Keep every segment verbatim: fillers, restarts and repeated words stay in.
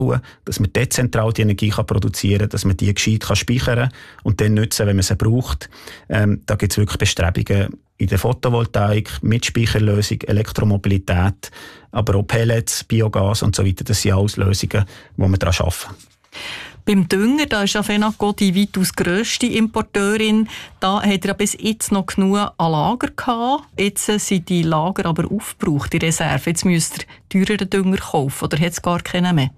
dass man dezentral die Energie kann produzieren kann, dass man die gescheit kann speichern kann und dann nutzen, wenn man sie braucht. Ähm, da gibt es wirklich Bestrebungen in der Photovoltaik, mit Speicherlösung, Elektromobilität, aber auch Pellets, Biogas und so weiter. Das sind alles Lösungen, die wir daran arbeiten. Beim Dünger, da ist ja Fenaco die weitaus grösste Importeurin. Da hat er bis jetzt noch genug an Lager gehabt. Jetzt sind die Lager aber aufgebraucht, die Reserve. Jetzt müsst ihr teureren Dünger kaufen oder hat es gar keinen mehr?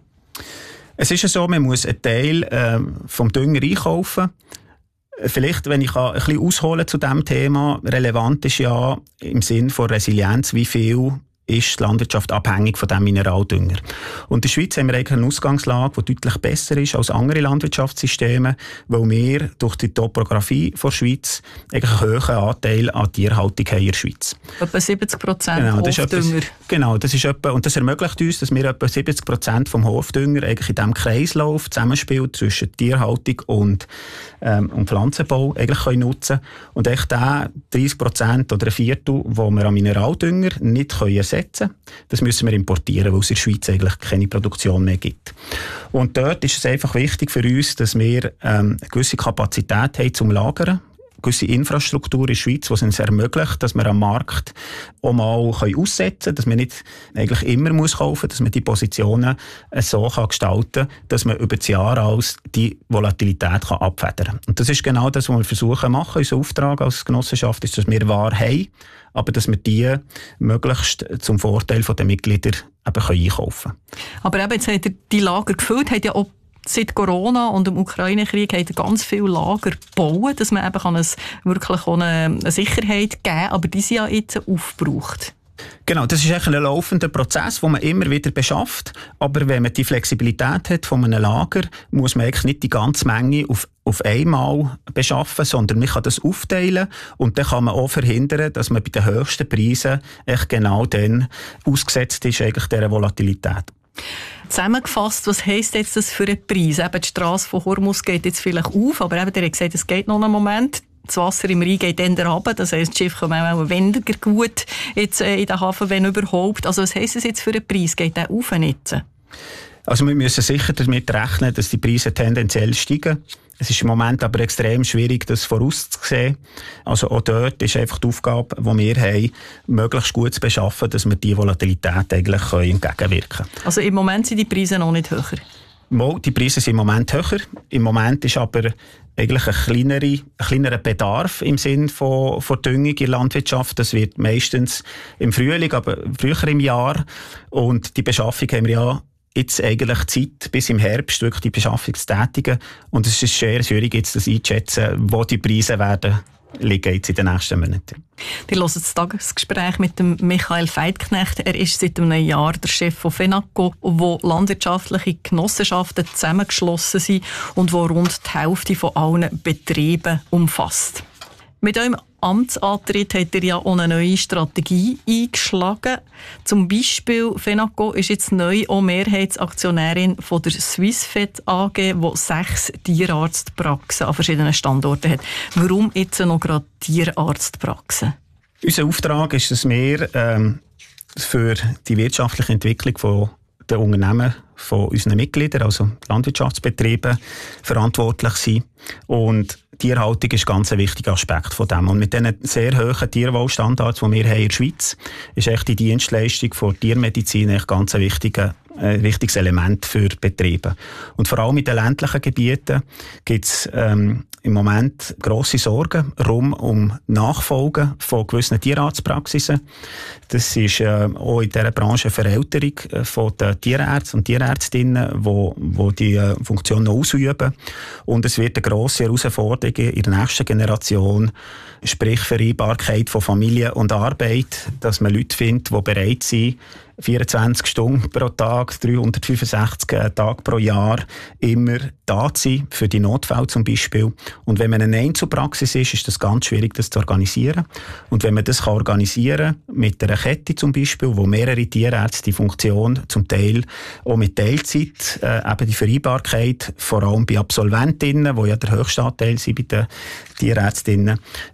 Es ist ja so, man muss einen Teil äh, vom Dünger einkaufen. Vielleicht, wenn ich ein bisschen ausholen zu diesem Thema, relevant ist ja im Sinne von Resilienz, wie viel ist die Landwirtschaft abhängig von diesem Mineraldünger. Und in der Schweiz haben wir eigentlich eine Ausgangslage, die deutlich besser ist als andere Landwirtschaftssysteme, weil wir durch die Topografie der Schweiz eigentlich einen hohen Anteil an Tierhaltung haben in der Schweiz. Etwa siebzig Prozent genau, Hofdünger. Etwas, genau, das ist etwa, und das ermöglicht uns, dass wir etwa siebzig Prozent vom Hofdünger eigentlich in diesem Kreislauf zusammenspielt zwischen Tierhaltung und, ähm, und Pflanzenbau eigentlich können nutzen. Und echt der dreißig Prozent oder ein Viertel, wo wir an Mineraldünger nicht können ersetzen können, das müssen wir importieren, weil es in der Schweiz eigentlich keine Produktion mehr gibt. Und dort ist es einfach wichtig für uns, dass wir ähm, eine gewisse Kapazität haben zum Lagern, gewisse Infrastruktur in der Schweiz, die es uns ermöglicht, dass wir am Markt auch mal aussetzen können, dass man nicht eigentlich immer muss kaufen muss, dass man die Positionen so kann gestalten kann, dass man über das Jahr alles die Volatilität kann abfedern kann. Und das ist genau das, was wir versuchen zu machen. Unser Auftrag als Genossenschaft ist, dass wir Ware haben, aber dass wir die möglichst zum Vorteil der Mitglieder eben einkaufen können. Aber eben, jetzt habt ihr die Lager gefüllt, habt ja auch seit Corona und dem Ukraine-Krieg hat er ganz viele Lager gebaut, dass man eben kann es wirklich eine, eine Sicherheit geben kann, aber die sind ja jetzt aufgebraucht. Genau, das ist eigentlich ein laufender Prozess, den man immer wieder beschafft. Aber wenn man die Flexibilität hat von einem Lager, muss man eigentlich nicht die ganze Menge auf, auf einmal beschaffen, sondern man kann das aufteilen und dann kann man auch verhindern, dass man bei den höchsten Preisen echt genau dann ausgesetzt ist, eigentlich dieser Volatilität. Zusammengefasst, was heisst jetzt das für einen Preis? Eben die Strasse von Hormuz geht jetzt vielleicht auf, aber eben, der hat gesagt, es geht noch einen Moment. Das Wasser im Rhein geht dann runter, das heisst, das Schiff kommt auch weniger gut jetzt in den Hafen, wenn überhaupt. Also was heisst das jetzt für einen Preis? Geht der auf jetzt? Also wir müssen sicher damit rechnen, dass die Preise tendenziell steigen. Es ist im Moment aber extrem schwierig, das vorauszusehen. Also auch dort ist einfach die Aufgabe, die wir haben, möglichst gut zu beschaffen, dass wir diese Volatilität eigentlich entgegenwirken können. Also im Moment sind die Preise noch nicht höher? Mal, die Preise sind im Moment höher. Im Moment ist aber eigentlich ein, kleinere, ein kleinerer Bedarf im Sinne von, von Düngung in der Landwirtschaft. Das wird meistens im Frühling, aber früher im Jahr. Und die Beschaffung haben wir ja jetzt eigentlich Zeit bis im Herbst wirklich die Beschaffung zu tätigen. Und es ist sehr schwierig, jetzt das einzuschätzen, wo die Preise werden liegen jetzt in den nächsten Monaten. Wir hören das Tagesgespräch mit dem Michael Veithknecht. Er ist seit einem Jahr der Chef von Fenaco, wo landwirtschaftliche Genossenschaften zusammengeschlossen sind und wo rund die Hälfte von allen Betrieben umfasst. Mit eurem Amtsantritt hat er ja auch eine neue Strategie eingeschlagen. Zum Beispiel Fenaco ist jetzt neu auch Mehrheitsaktionärin von der Swissvet A G, die sechs Tierarztpraxen an verschiedenen Standorten hat. Warum jetzt noch gerade Tierarztpraxen? Unser Auftrag ist, dass wir ähm, für die wirtschaftliche Entwicklung von der Unternehmen von unseren Mitgliedern, also Landwirtschaftsbetrieben, verantwortlich sind. Und Tierhaltung ist ganz ein wichtiger Aspekt von dem. Und mit diesen sehr hohen Tierwohlstandards, die wir haben in der Schweiz, ist echt die Dienstleistung von Tiermedizin echt ganz ein wichtiger ein wichtiges Element für Betriebe. Und vor allem in den ländlichen Gebieten gibt es ähm, im Moment grosse Sorgen rund um Nachfolgen von gewissen Tierarztpraxisen. Das ist äh, auch in dieser Branche eine Verälterung äh, von den Tierärzten und Tierärztinnen, die wo, wo die äh, Funktion noch ausüben. Und es wird eine grosse Herausforderung in der nächsten Generation, sprich Vereinbarkeit von Familie und Arbeit, dass man Leute findet, die bereit sind, vierundzwanzig Stunden pro Tag, dreihundertfünfundsechzig Tage pro Jahr immer da zu sein, für die Notfälle zum Beispiel. Und wenn man eine Einzelpraxis ist, ist das ganz schwierig, das zu organisieren. Und wenn man das kann organisieren mit einer Kette zum Beispiel, wo mehrere Tierärzte die Funktion zum Teil auch mit Teilzeit, äh, eben die Vereinbarkeit, vor allem bei Absolventinnen, die ja der höchste Anteil sind bei den Tierärztinnen,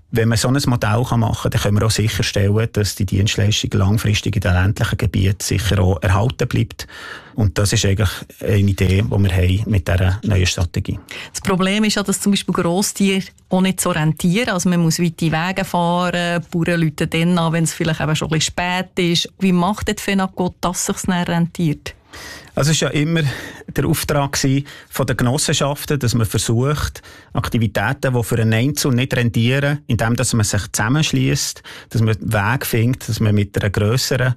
wenn man so ein Modell machen kann, dann können wir auch sicherstellen, dass die Dienstleistung langfristig in den ländlichen Gebieten sicher auch erhalten bleibt. Und das ist eigentlich eine Idee, die wir haben mit dieser neuen Strategie. Das Problem ist ja, dass zum Beispiel Grosstiere auch nicht so rentieren. Also man muss weite Wege fahren, die Bauern rufen dann an, wenn es vielleicht eben schon ein bisschen spät ist. Wie macht die FENACO, dass es sich dann rentiert? Also es war ja immer der Auftrag von den Genossenschaften, dass man versucht, Aktivitäten, die für einen Einzelnen nicht rentieren, indem dass man sich zusammenschließt, dass man einen Weg findet, dass man mit einer grösseren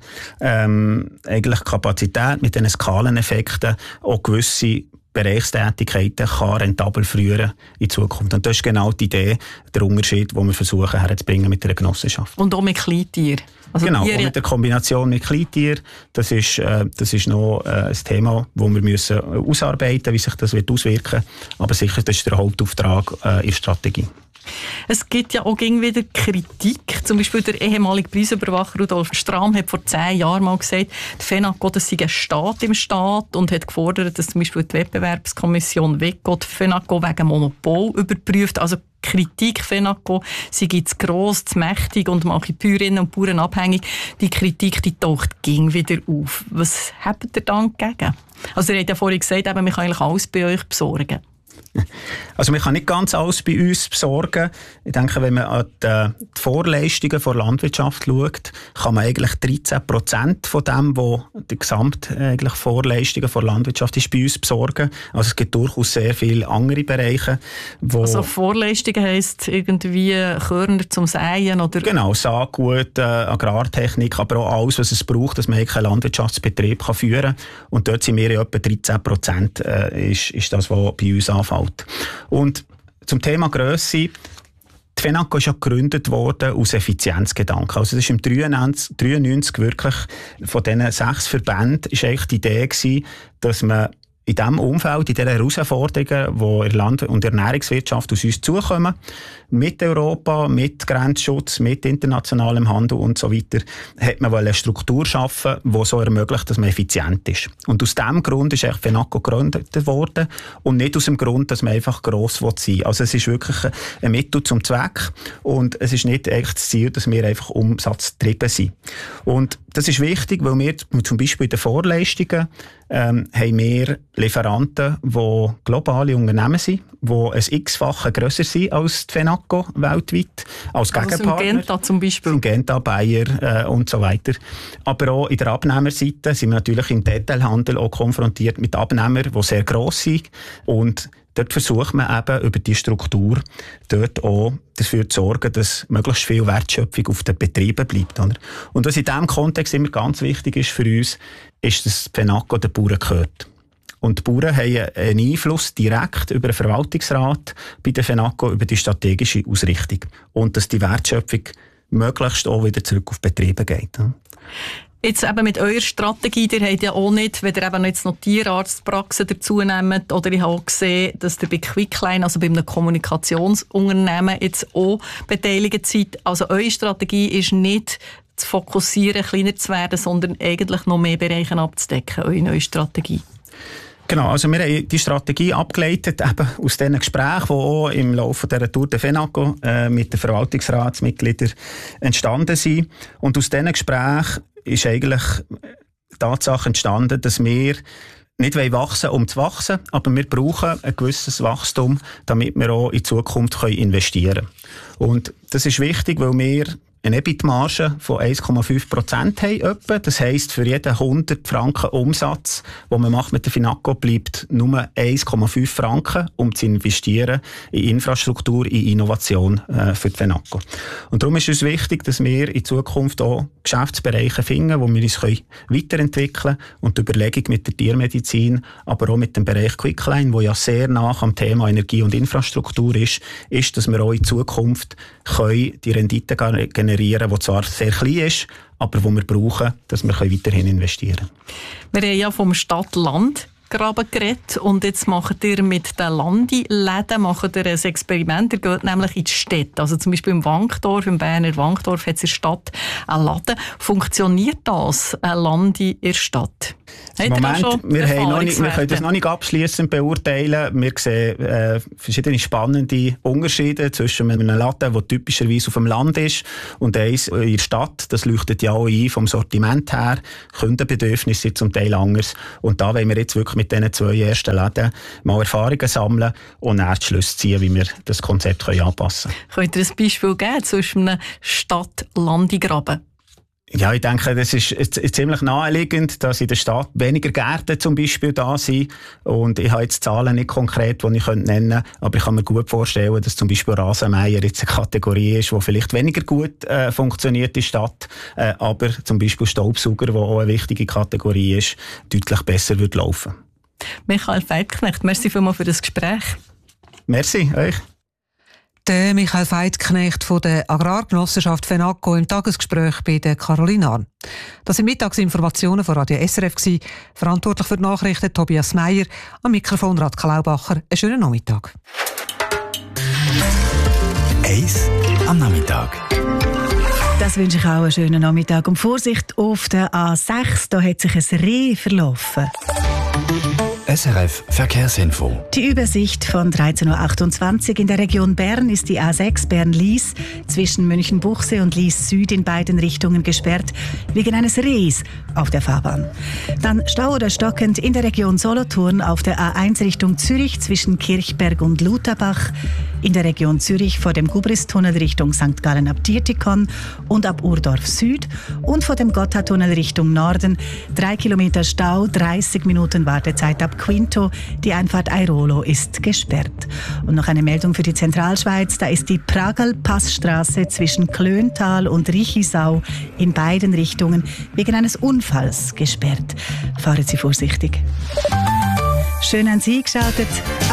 ähm, eigentlich Kapazität, mit diesen Skaleneffekten auch gewisse Bereichstätigkeiten kann rentabel führen in Zukunft. Und das ist genau die Idee, der Unterschied, den wir versuchen herzubringen mit einer Genossenschaft. Und auch mit Kleintieren. Also genau, und mit der Kombination mit Kleintieren. Das ist, äh, das ist noch äh, ein Thema, das wir müssen ausarbeiten müssen, wie sich das wird auswirken. Aber sicher, das ist der Hauptauftrag äh, in der Strategie. Es gibt ja auch wieder Kritik. Zum Beispiel der ehemalige Preisüberwacher Rudolf Strahm hat vor zehn Jahren mal gesagt, die FENACO, das sei ein Staat im Staat und hat gefordert, dass zum Beispiel die Wettbewerbskommission WECO die FENACO wegen Monopol überprüft. Also Kritik FENACO sei zu gross, zu mächtig und mache Bäuerinnen und Bauern abhängig. Die Kritik, die taucht ging wieder auf. Was habt ihr dann dagegen? Also ihr habt ja vorhin gesagt, eben, man kann eigentlich alles bei euch besorgen. Also man kann nicht ganz alles bei uns besorgen. Ich denke, wenn man an die Vorleistungen der Landwirtschaft schaut, kann man eigentlich dreizehn Prozent von dem, was die gesamte Vorleistungen der Landwirtschaft ist, bei uns besorgen. Also es gibt durchaus sehr viele andere Bereiche. Wo also Vorleistungen heisst irgendwie Körner zum Säen? Oder? Genau, Saatgut, äh, Agrartechnik, aber auch alles, was es braucht, dass man einen Landwirtschaftsbetrieb kann führen kann. Und dort sind wir in etwa dreizehn Prozent äh, ist, ist das, was bei uns anfällt. Und zum Thema Grösse, die FENACO ist ja gegründet worden aus Effizienzgedanken. Also das ist im neunzehnhundertdreiundneunzig wirklich von diesen sechs Verbänden ist eigentlich die Idee gewesen, dass man in diesem Umfeld, in diesen Herausforderungen, die in der Land- und Ernährungswirtschaft aus uns zukommen, mit Europa, mit Grenzschutz, mit internationalem Handel und so weiter, hat man eine Struktur schaffen, die so ermöglicht, dass man effizient ist. Und aus diesem Grund ist eigentlich FENACO gegründet worden und nicht aus dem Grund, dass man einfach gross sein will. Also es ist wirklich ein Mittel zum Zweck und es ist nicht eigentlich das Ziel, dass wir einfach umsatzgetrieben sind. Und das ist wichtig, weil wir zum Beispiel in den Vorleistungen ähm, haben wir Lieferanten, die globale Unternehmen sind, die ein x-fache grösser sind als die FENACO weltweit, als also Gegenpartner. Syngenta zum Beispiel. Syngenta, Bayer äh, und so weiter. Aber auch in der Abnehmerseite sind wir natürlich im Detailhandel auch konfrontiert mit Abnehmern, die sehr gross sind. Und dort versucht man eben über die Struktur dort auch dafür zu sorgen, dass möglichst viel Wertschöpfung auf den Betrieben bleibt. Oder? Und was in diesem Kontext immer ganz wichtig ist für uns, ist, dass die FENACO den Bauern gehört. Und die Bauern haben einen Einfluss direkt über den Verwaltungsrat bei der FENACO über die strategische Ausrichtung. Und dass die Wertschöpfung möglichst auch wieder zurück auf Betriebe geht. Jetzt eben mit eurer Strategie, ihr habt ja auch nicht, wenn ihr eben jetzt noch Tierarztpraxen dazu nehmt, oder ich habe auch gesehen, dass ihr bei Quickline, also bei einem Kommunikationsunternehmen, jetzt auch beteiligt seid. Also eure Strategie ist nicht zu fokussieren, kleiner zu werden, sondern eigentlich noch mehr Bereiche abzudecken, eure neue Strategie. Genau, also wir haben die Strategie abgeleitet eben aus diesen Gesprächen, die auch im Laufe dieser Tour de FENACO äh, mit den Verwaltungsratsmitgliedern entstanden sind. Und aus diesen Gesprächen ist eigentlich die Tatsache entstanden, dass wir nicht wachsen wollen, um zu wachsen, aber wir brauchen ein gewisses Wachstum, damit wir auch in Zukunft investieren können. Und das ist wichtig, weil wir eine E B I T-Marge von eins Komma fünf Prozent haben etwa. Das heisst, für jeden hundert Franken Umsatz, den man macht mit der FENACO, bleibt nur eins Komma fünf Franken, um zu investieren in Infrastruktur, in Innovation äh, für die FENACO. Und darum ist es wichtig, dass wir in Zukunft auch Geschäftsbereiche finden, wo wir uns können weiterentwickeln können. Und die Überlegung mit der Tiermedizin, aber auch mit dem Bereich Quickline, wo ja sehr nah am Thema Energie und Infrastruktur ist, ist, dass wir auch in Zukunft können die Rendite generieren, die zwar sehr klein ist, aber die wir brauchen, dass wir weiterhin investieren können. Wir haben ja vom Stadt-Land-Graben geredet und jetzt macht ihr mit den Landi-Läden macht ihr ein Experiment. Ihr geht nämlich in die Städte. Also zum Beispiel im Wankdorf, im Berner Wankdorf hat es in der Stadt einen Laden. Funktioniert das, ein Landi in der Stadt? Hat Im Moment, schon wir, haben noch nicht, wir können das noch nicht abschliessend beurteilen. Wir sehen äh, verschiedene spannende Unterschiede zwischen einem Laden, der typischerweise auf dem Land ist, und eins in der Stadt. Das leuchtet ja auch ein vom Sortiment her. Kundenbedürfnisse sind zum Teil anders. Und da wollen wir jetzt wirklich mit diesen zwei ersten Läden mal Erfahrungen sammeln und dann die Schlüsse ziehen, wie wir das Konzept können anpassen können. Könnt ihr ein Beispiel geben zwischen einem Stadt-Landegraben? Ja, ich denke, das ist ziemlich naheliegend, dass in der Stadt weniger Gärten zum Beispiel da sind. Und ich habe jetzt Zahlen nicht konkret, die ich nennen könnte, aber ich kann mir gut vorstellen, dass zum Beispiel Rasenmäher jetzt eine Kategorie ist, die vielleicht weniger gut äh, funktioniert in der Stadt, äh, aber zum Beispiel Staubsauger, der auch eine wichtige Kategorie ist, deutlich besser wird laufen. Michael Veithknecht, merci vielmals für das Gespräch. Merci euch. Der Michael Veithknecht von der Agrargenossenschaft FENACO im Tagesgespräch bei der Caroline Arn. Das sind Mittagsinformationen von Radio S R F gewesen. Verantwortlich für die Nachrichten Tobias Meyer, am Mikrofon Radka Laubacher. Einen schönen Nachmittag. Eis am Nachmittag. Das wünsche ich auch einen schönen Nachmittag. Und Vorsicht auf der A sechs, da hat sich ein Reh verlaufen. S R F Verkehrsinfo. Die Übersicht von dreizehn Uhr achtundzwanzig. In der Region Bern ist die A sechs Bern-Lies zwischen Münchenbuchsee und Lies Süd in beiden Richtungen gesperrt, wegen eines Rehs auf der Fahrbahn. Dann Stau oder stockend in der Region Solothurn auf der A eins Richtung Zürich zwischen Kirchberg und Lutherbach, in der Region Zürich vor dem Gubristunnel Richtung Sankt Gallen ab Dietikon und ab Urdorf Süd und vor dem Gotthardtunnel Richtung Norden. Drei Kilometer Stau, dreißig Minuten Wartezeit ab Quinto. Die Einfahrt Airolo ist gesperrt. Und noch eine Meldung für die Zentralschweiz. Da ist die Pragal-Passstraße zwischen Klöntal und Richisau in beiden Richtungen wegen eines Unfalls gesperrt. Fahren Sie vorsichtig. Schön an Sie geschaltet.